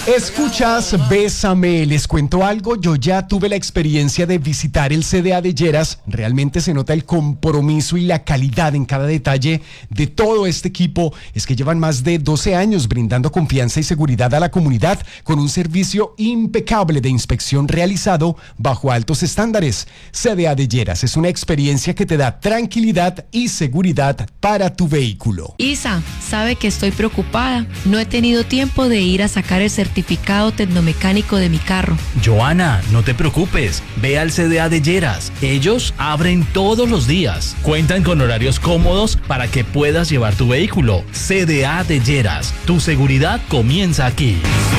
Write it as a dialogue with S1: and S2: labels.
S1: Escuchas Bésame, les cuento algo, yo ya tuve la experiencia de visitar el CDA de Lleras, realmente se nota el compromiso y la calidad en cada detalle de todo este equipo, es que llevan más de 12 años brindando confianza y seguridad a la comunidad con un servicio impecable de inspección realizado bajo altos estándares. CDA de Lleras es una experiencia que te da tranquilidad y seguridad para tu vehículo.
S2: Isa, sabe que estoy preocupada, no he tenido tiempo de ir a sacar el certificado tecnomecánico de mi carro.
S3: Joana, no te preocupes, ve al CDA de Lleras. Ellos abren todos los días. Cuentan con horarios cómodos para que puedas llevar tu vehículo. CDA de Lleras, tu seguridad comienza aquí.